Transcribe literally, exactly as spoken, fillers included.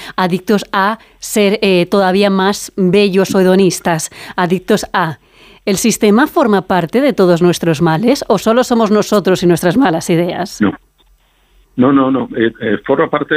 adictos a ser eh, todavía más bellos o hedonistas, adictos a... ¿El sistema forma parte de todos nuestros males o solo somos nosotros y nuestras malas ideas? No, no, no, no. Eh, eh, forma parte